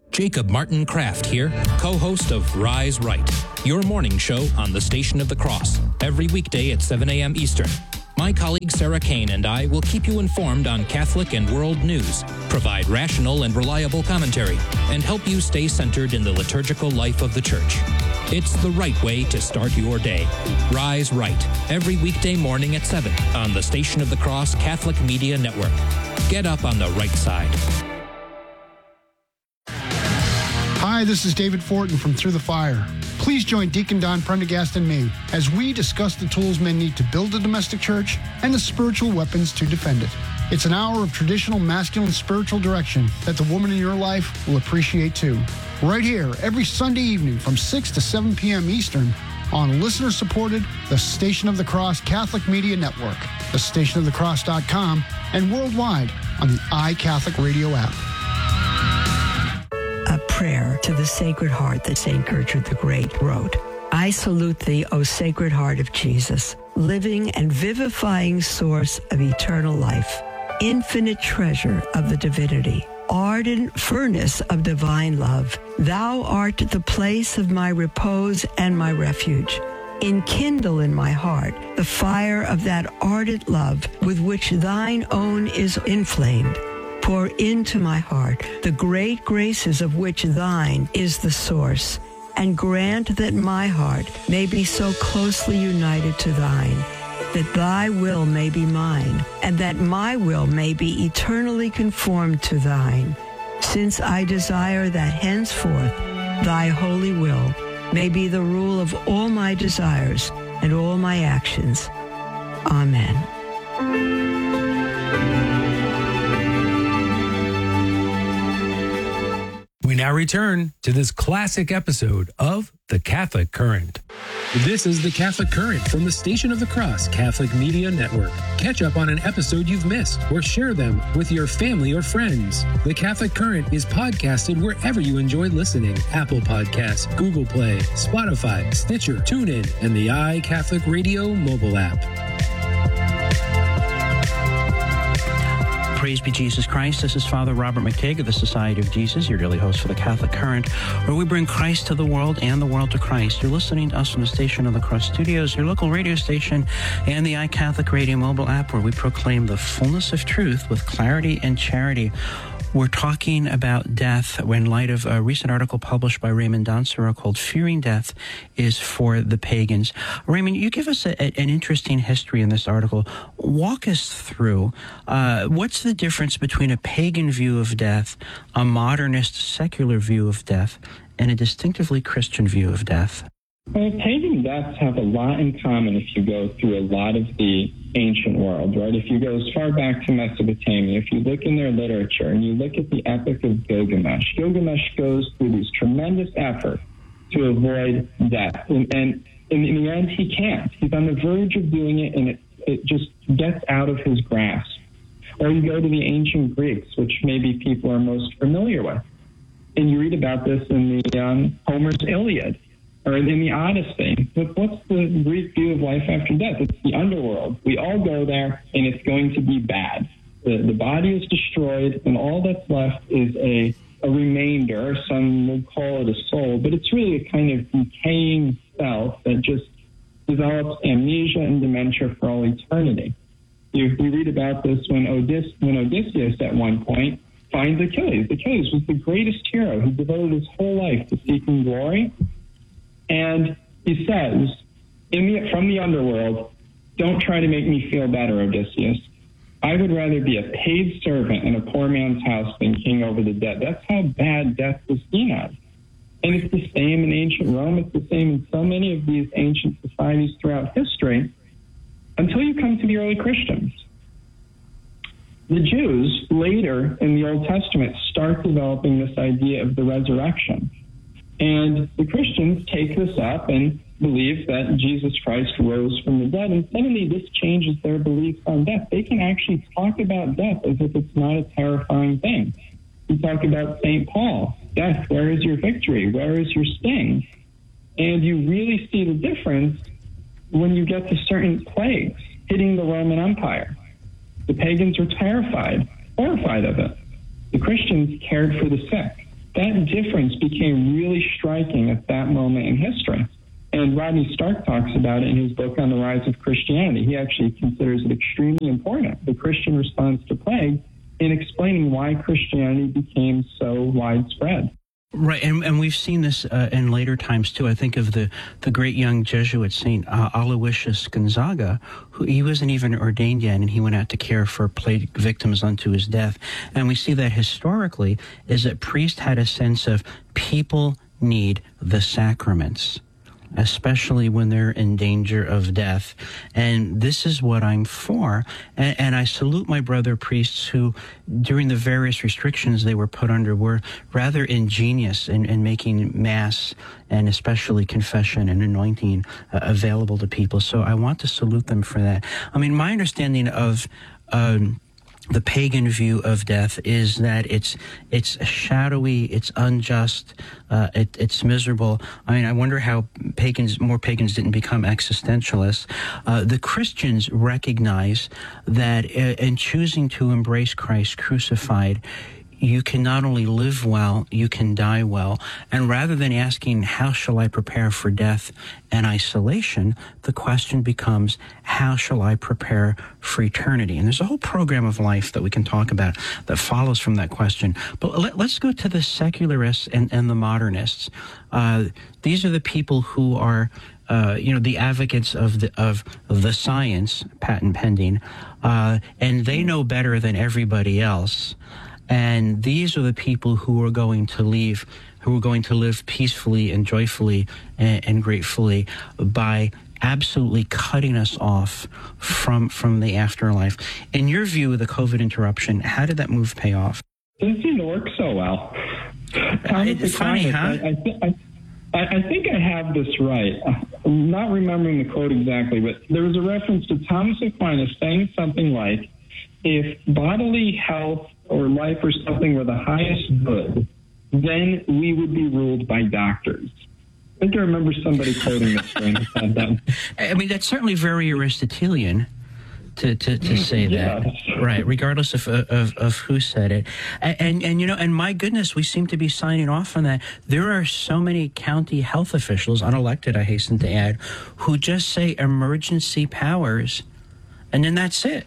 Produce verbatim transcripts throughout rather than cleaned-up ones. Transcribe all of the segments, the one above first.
Jacob Martin Kraft here, co-host of Rise Right, your morning show on the Station of the Cross, every weekday at seven a.m. Eastern. My colleague Sarah Kane and I will keep you informed on Catholic and world news, provide rational and reliable commentary, and help you stay centered in the liturgical life of the Church. It's the right way to start your day. Rise Right, every weekday morning at seven on the Station of the Cross Catholic Media Network. Get up on the right side. Hi, this is David Fortin from Through the Fire. Please join Deacon Don Prendergast and me as we discuss the tools men need to build a domestic church and the spiritual weapons to defend it. It's an hour of traditional masculine spiritual direction that the woman in your life will appreciate too. Right here, every Sunday evening from six to seven p.m. Eastern on listener-supported The Station of the Cross Catholic Media Network, the station of the cross dot com, and worldwide on the iCatholic Radio app. A prayer to the Sacred Heart that Saint Gertrude the Great wrote. I salute thee, O Sacred Heart of Jesus, living and vivifying source of eternal life, infinite treasure of the divinity, ardent furnace of divine love. Thou art the place of my repose and my refuge. Enkindle in my heart the fire of that ardent love with which thine own is inflamed. Pour into my heart the great graces of which thine is the source, and grant that my heart may be so closely united to thine, that thy will may be mine, and that my will may be eternally conformed to thine, since I desire that henceforth thy holy will may be the rule of all my desires and all my actions. Amen. We now return to this classic episode of The Catholic Current. This is The Catholic Current from the Station of the Cross Catholic Media Network. Catch up on an episode you've missed or share them with your family or friends. The Catholic Current is podcasted wherever you enjoy listening. Apple Podcasts, Google Play, Spotify, Stitcher, TuneIn, and the iCatholic Radio mobile app. Praise be Jesus Christ. This is Father Robert McTague of the Society of Jesus, your daily host for the Catholic Current, where we bring Christ to the world and the world to Christ. You're listening to us from the Station of the Cross Studios, your local radio station, and the iCatholic Radio mobile app, where we proclaim the fullness of truth with clarity and charity. We're talking about death in light of a recent article published by Raymond Donsero called Fearing Death is for the Pagans. Raymond, you give us a, a, an interesting history in this article. Walk us through uh, what's the difference between a pagan view of death, a modernist secular view of death, and a distinctively Christian view of death? Well, pagan deaths have a lot in common if you go through a lot of the ancient world, right? If you go as far back to Mesopotamia, if you look in their literature and you look at the Epic of Gilgamesh, Gilgamesh goes through these tremendous efforts to avoid death. And, and in, in the end, he can't. He's on the verge of doing it, and it, it just gets out of his grasp. Or you go to the ancient Greeks, which maybe people are most familiar with. And you read about this in the um, Homer's Iliad, or in the Odyssey. But what's the Greek view of life after death? It's the underworld. We all go there, and it's going to be bad. The, the body is destroyed, and all that's left is a, a remainder. Some would call it a soul, but it's really a kind of decaying self that just develops amnesia and dementia for all eternity. You, you read about this when, Odys- when Odysseus, at one point, finds Achilles. Achilles was the greatest hero. He devoted his whole life to seeking glory. And he says, in the, from the underworld, don't try to make me feel better, Odysseus. I would rather be a paid servant in a poor man's house than king over the dead. That's how bad death was seen as. And it's the same in ancient Rome. It's the same in so many of these ancient societies throughout history until you come to the early Christians. The Jews, later in the Old Testament, start developing this idea of the resurrection. And the Christians take this up and believe that Jesus Christ rose from the dead. And suddenly this changes their beliefs on death. They can actually talk about death as if it's not a terrifying thing. You talk about Saint Paul. Death, where is your victory? Where is your sting? And you really see the difference when you get to certain plagues hitting the Roman Empire. The pagans were terrified, horrified of it. The Christians cared for the sick. that difference became really striking at that moment in history. And Rodney Stark talks about it in his book on the rise of Christianity. He actually considers it extremely important, the Christian response to plague, in explaining why Christianity became so widespread. Right, and, and we've seen this uh, in later times, too. I think of the, the great young Jesuit Saint uh, Aloysius Gonzaga, who he wasn't even ordained yet, and he went out to care for plague victims unto his death. And we see that historically is that priests had a sense of people need the sacraments, especially when they're in danger of death. And this is what I'm for. And, and I salute my brother priests who, during the various restrictions they were put under, were rather ingenious in, in making Mass and especially confession and anointing uh, available to people. So I want to salute them for that. I mean, my understanding of um, the pagan view of death is that it's it's shadowy, it's unjust, uh, it, it's miserable. I mean, I wonder how pagans, more pagans didn't become existentialists. Uh, the Christians recognize that uh, in choosing to embrace Christ crucified, you can not only live well, you can die well. And rather than asking, how shall I prepare for death and isolation, the question becomes, how shall I prepare for eternity? And there's a whole program of life that we can talk about that follows from that question. But let, let's go to the secularists and, and the modernists. Uh, these are the people who are Uh, you know, the advocates of the of the science, patent pending, uh, and they know better than everybody else. And these are the people who are going to leave, who are going to live peacefully and joyfully and, and gratefully by absolutely cutting us off from from the afterlife. In your view of the COVID interruption, how did that move pay off? It didn't seem to work so well. Thomas it's funny, huh? I, I, th- I, I think I have this right. I'm not remembering the quote exactly, but there was a reference to Thomas Aquinas saying something like, if bodily health or life or something were the highest good, then we would be ruled by doctors. I think I remember somebody quoting this during the pandemic. I mean, that's certainly very Aristotelian to, to, to say that, yes. Right, regardless of, of of who said it. And, and, and, you know, and my goodness, we seem to be signing off on that. There are so many county health officials, unelected, I hasten to add, who just say emergency powers, and then that's it.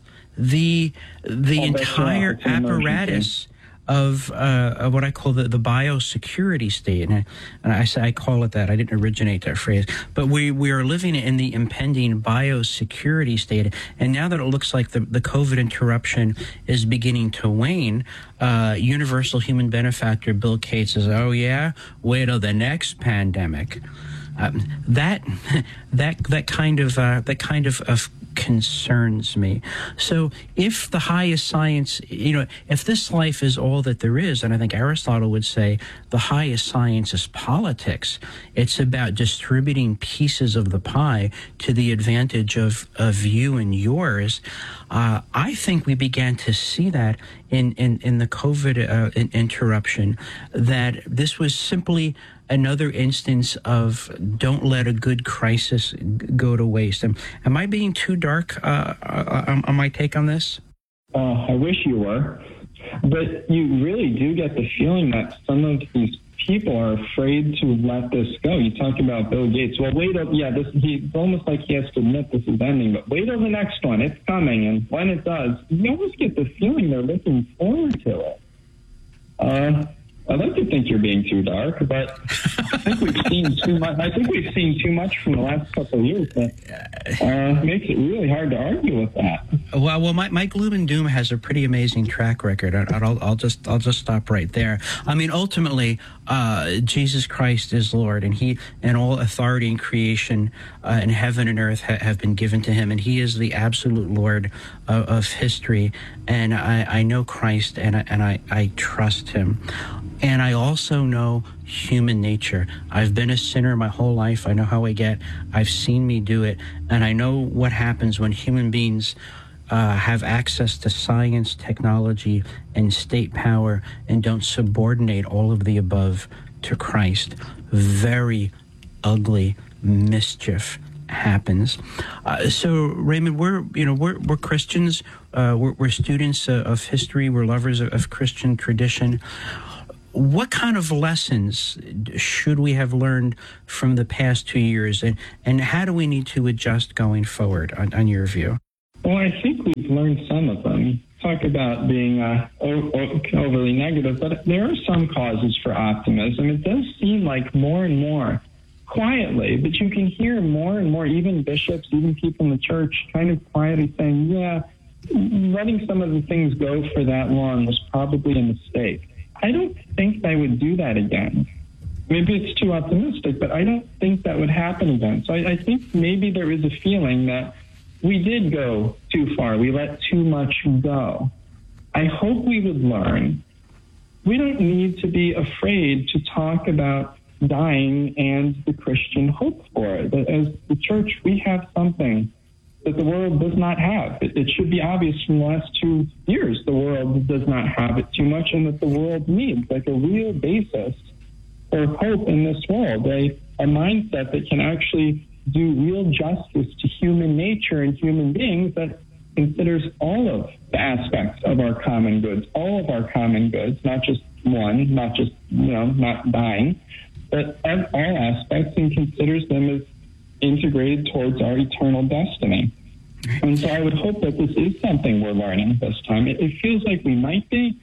The the oh, entire yeah, apparatus of, uh, of what I call the, the biosecurity state, and I, and I say I call it that. I didn't originate that phrase, but we we are living in the impending biosecurity state. And now that it looks like the the COVID interruption is beginning to wane, uh, universal human benefactor Bill Gates says, "Oh yeah, wait till the next pandemic." Um, that that that kind of uh, that kind of, of concerns me. So if the highest science, you know, if this life is all that there is, and I think Aristotle would say the highest science is politics, it's about distributing pieces of the pie to the advantage of, of you and yours. Uh, I think we began to see that in, in, in the COVID uh, in interruption, that this was simply another instance of don't let a good crisis g- go to waste. Am, am I being too dark uh, uh, on my take on this? Uh, I wish you were. But you really do get the feeling that some of these people are afraid to let this go. You talk about Bill Gates. Well, wait up. Yeah, this, he, it's almost like he has to admit this is ending, but wait till the next one. It's coming. And when it does, you almost get the feeling they're looking forward to it. Uh, I'd like to think you're being too dark, but I think we've seen too much. I think we've seen too much from the last couple of years that uh, makes it really hard to argue with that. Well, well, Mike, Mike Gloom and Doom has a pretty amazing track record. I, I'll, I'll just, I'll just stop right there. I mean, ultimately, uh, Jesus Christ is Lord, and He and all authority in creation uh, in heaven and earth ha- have been given to Him, and He is the absolute Lord of, of history. And I, I know Christ, and I, and I, I trust Him. And I also know human nature. I've been a sinner my whole life. I know how I get. I've seen me do it. And I know what happens when human beings uh, have access to science, technology, and state power and don't subordinate all of the above to Christ. Very ugly mischief happens. Uh, so, Raymond, we're you know we're we're Christians. Uh, we're, we're students uh, of history. We're lovers of, of Christian tradition. what kind of lessons should we have learned from the past two years, and, and how do we need to adjust going forward, on, on your view? Well, I think we've learned some of them. Talk about being uh, overly negative, but there are some causes for optimism. It does seem like more and more, quietly, but you can hear more and more, even bishops, even people in the church, kind of quietly saying, yeah, letting some of the things go for that long was probably a mistake. I don't think I would do that again. Maybe it's too optimistic, but I don't think that would happen again. So I, I think maybe there is a feeling that we did go too far. We let too much go. I hope we would learn. We don't need to be afraid to talk about dying and the Christian hope for it. As the church, we have something that the world does not have. It, it should be obvious from the last two years the world does not have it too much, and that the world needs like a real basis for hope in this world, a, a mindset that can actually do real justice to human nature and human beings, that considers all of the aspects of our common goods, all of our common goods, not just one, not just, you know, not dying, but all aspects, and considers them as integrated towards our eternal destiny. And so I would hope that this is something we're learning this time. It, it feels like we might be.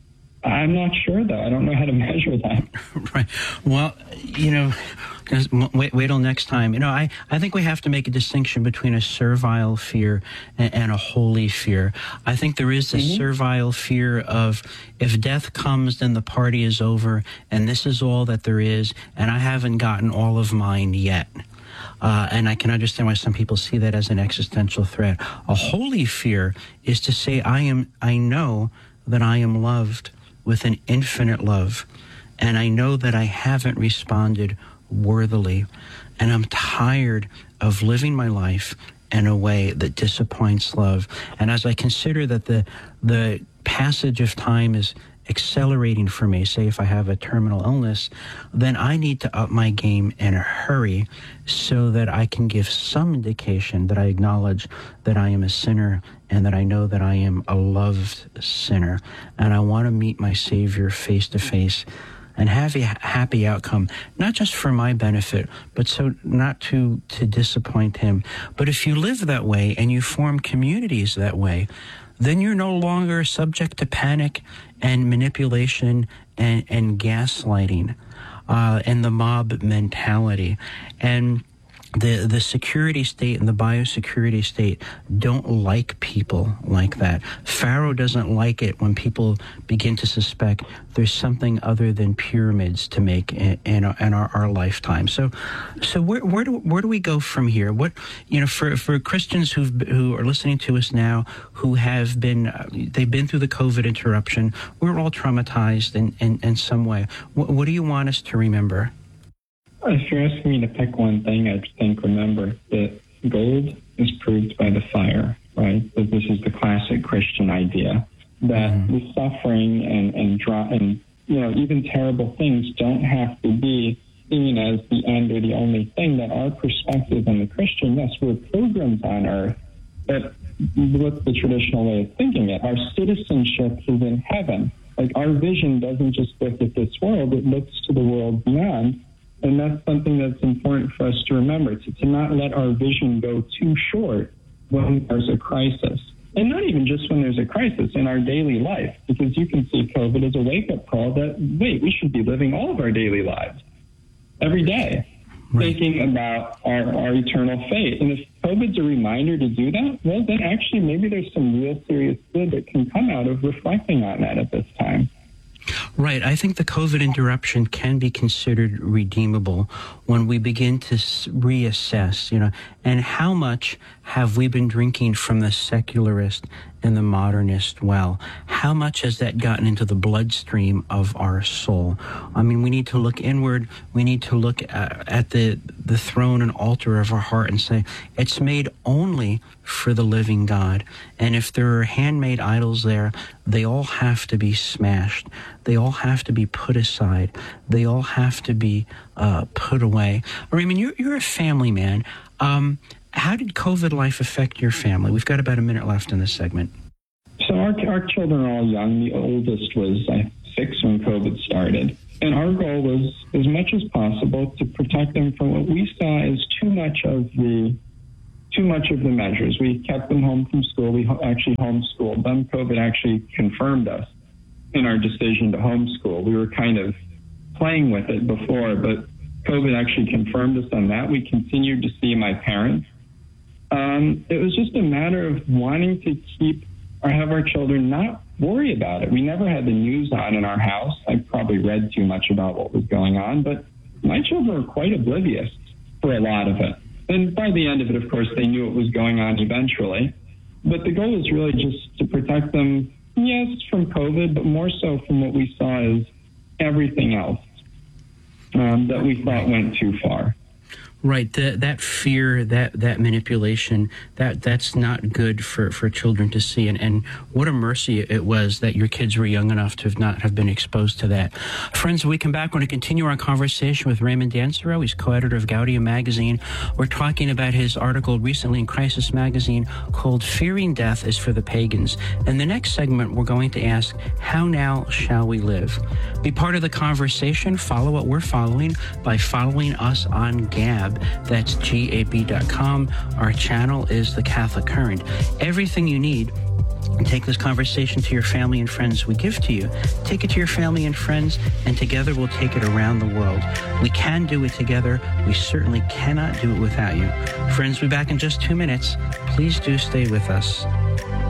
I'm not sure, though. I don't know how to measure that. Right. Well, you know, wait, wait till next time. You know, I, I think we have to make a distinction between a servile fear and, and a holy fear. I think there is a mm-hmm. servile fear of, if death comes, then the party is over, and this is all that there is, and I haven't gotten all of mine yet. Uh, and I can understand why some people see that as an existential threat. A holy fear is to say, I am, I know that I am loved with an infinite love, and I know that I haven't responded worthily, and I'm tired of living my life in a way that disappoints love. And as I consider that the the passage of time is accelerating for me, say if I have a terminal illness, then I need to up my game in a hurry so that I can give some indication that I acknowledge that I am a sinner and that I know that I am a loved sinner. And I want to meet my Savior face to face and have a happy outcome, not just for my benefit, but so not to, to disappoint him. But if you live that way and you form communities that way, then you're no longer subject to panic and manipulation and, and gaslighting uh, and the mob mentality. And the the security state and the biosecurity state don't like people like that. Pharaoh doesn't like it when people begin to suspect there's something other than pyramids to make in, in, our, in our, our lifetime. So, so where where do where do we go from here? What you know for for Christians who who are listening to us now, who have been uh, they've been through the COVID interruption. We're all traumatized in in, in some way. What, what do you want us to remember? If you're asking me to pick one thing, I think remember that gold is proved by the fire, right? That this is the classic Christian idea, that mm-hmm. the suffering and and, draw, and you know even terrible things don't have to be seen as the end or the only thing. That our perspective on the Christian, yes, we're pilgrims on earth, but what's the traditional way of thinking it? Our citizenship is in heaven. Like our vision doesn't just look at this world; it looks to the world beyond. And that's something that's important for us to remember, to, to not let our vision go too short when there's a crisis. And not even just when there's a crisis in our daily life, because you can see COVID as a wake-up call that, wait, we should be living all of our daily lives every day, right, thinking about our, our eternal fate. And if COVID's a reminder to do that, well, then actually maybe there's some real serious good that can come out of reflecting on that at this time. Right. I think the COVID interruption can be considered redeemable when we begin to reassess, you know, and how much have we been drinking from the secularist and the modernist well? How much has that gotten into the bloodstream of our soul? I mean, we need to look inward. We need to look at, at the, the throne and altar of our heart and say, it's made only for the living God. And if there are handmade idols there, they all have to be smashed. They all have to be put aside. They all have to be uh, put away. Raymond, you're, you're a family man. Um, how did COVID life affect your family? We've got about a minute left in this segment. So our, our children are all young. The oldest was uh, six when COVID started. And our goal was, as much as possible, to protect them from what we saw as too much of the too much of the measures. We kept them home from school. We ho- actually homeschooled them. COVID actually confirmed us in our decision to homeschool. We were kind of playing with it before, but COVID actually confirmed us on that. We continued to see my parents. Um, it was just a matter of wanting to keep or have our children not worry about it. We never had the news on in our house. I probably read too much about what was going on, but my children were quite oblivious for a lot of it. And by the end of it, of course, they knew what was going on eventually. But the goal is really just to protect them, yes, from COVID, but more so from what we saw as everything else um, that we thought went too far. Right, the, that fear, that that manipulation, that that's not good for, for children to see. And, and what a mercy it was that your kids were young enough to have not have been exposed to that. Friends, when we come back, we're going to continue our conversation with Raymond Dancero. He's co-editor of Gaudium magazine. We're talking about his article recently in Crisis magazine called Fearing Death is for the Pagans. In the next segment, we're going to ask, how now shall we live? Be part of the conversation. Follow what we're following by following us on Gab. That's G A B dot com. Our channel is The Catholic Current. Everything you need. Take this conversation to your family and friends we give to you. Take it to your family and friends, and together we'll take it around the world. We can do it together. We certainly cannot do it without you. Friends, we'll be back in just two minutes. Please do stay with us.